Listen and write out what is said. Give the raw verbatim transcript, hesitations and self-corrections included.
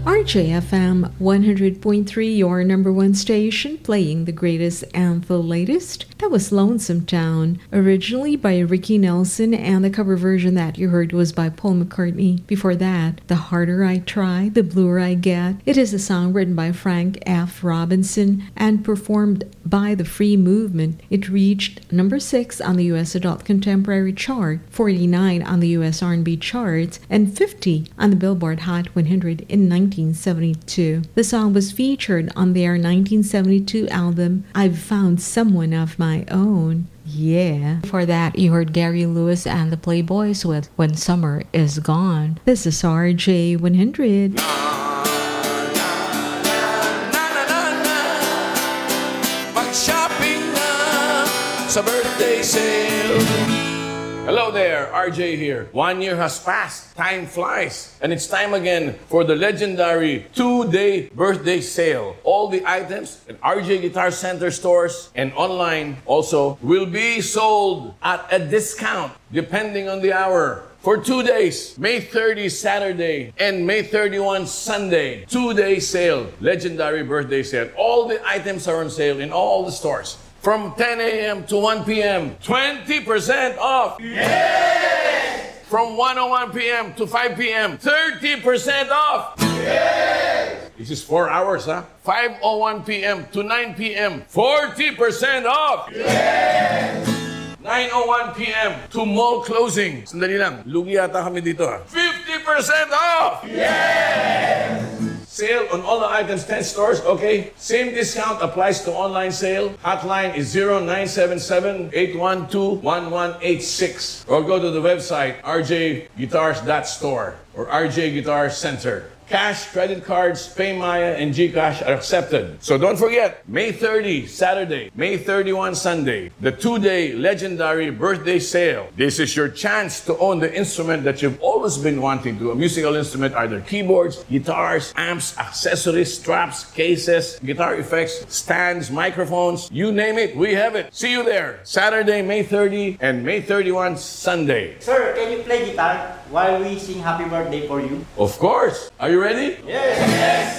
R J F M one hundred point three, your number one station, playing the greatest and the latest. That was Lonesome Town, originally by Ricky Nelson, and the cover version that you heard was by Paul McCartney. Before that, The Harder I Try, The Bluer I Get. It is a song written by Frank F. Robinson and performed by the Free Movement. It reached number six on the U S Adult Contemporary chart, forty-nine on the U S R and B charts, and fifty on the Billboard Hot one hundred in nineteen seventy-two. The song was featured on their nineteen seventy-two album, I've Found Someone of My Own. Yeah. Before that, you heard Gary Lewis and the Playboys with When Summer Is Gone. This is R J one hundred. Sa birthday sale. Hello there, R J here. One year has passed, time flies, and it's time again for the legendary two-day birthday sale. All the items at R J Guitar Center stores and online also will be sold at a discount depending on the hour. For two days, May thirtieth Saturday and May thirty-first Sunday, two-day sale, legendary birthday sale. All the items are on sale in all the stores. From ten a.m. to one p.m., twenty percent off. Yes! From one oh one p.m. to five p.m., thirty percent off. Yes! This is four hours, huh? five oh one p.m. to nine p.m., forty percent off. Yes! nine oh one p.m. to mall closing. Sandali lang, lugi yata kami dito, ha? fifty percent off. Yes! Sale on all the items, ten stores, okay? Same discount applies to online sale. Hotline is zero nine seven seven, eight one two, one one eight six. Or go to the website, r j guitars dot store or R J Guitar Center. Cash, credit cards, PayMaya, and GCash are accepted. So don't forget, May thirtieth, Saturday, May thirty-first, Sunday, the two-day legendary birthday sale. This is your chance to own the instrument that you've always been wanting to. A musical instrument, either keyboards, guitars, amps, accessories, straps, cases, guitar effects, stands, microphones, you name it, we have it. See you there, Saturday, May thirtieth, and May thirty-first, Sunday. Sir, can you play guitar while we sing happy birthday for you? Of course. Are you ready? Yes! Yes!